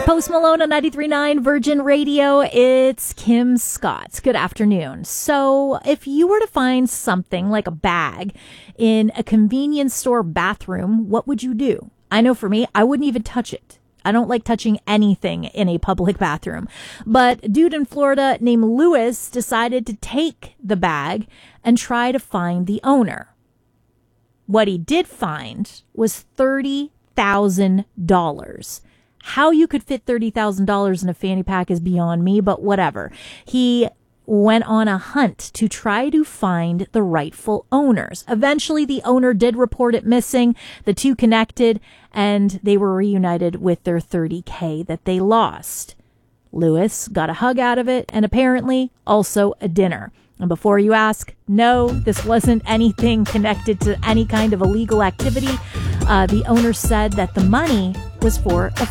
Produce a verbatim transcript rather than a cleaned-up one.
Post Malone on ninety-three point nine Virgin Radio. It's Kim Scott. Good afternoon. So if you were to find something like a bag in a convenience store bathroom, what would you do? I know for me, I wouldn't even touch it. I don't like touching anything in a public bathroom. But a dude in Florida named Lewis decided to take the bag and try to find the owner. What he did find was thirty thousand dollars. How you could fit thirty thousand dollars in a fanny pack is beyond me, but whatever. He went on a hunt to try to find the rightful owners. Eventually, the owner did report it missing. The two connected, and they were reunited with their thirty K that they lost. Lewis got a hug out of it, and apparently also a dinner. And before you ask, no, this wasn't anything connected to any kind of illegal activity. Uh, the owner said that the money was for a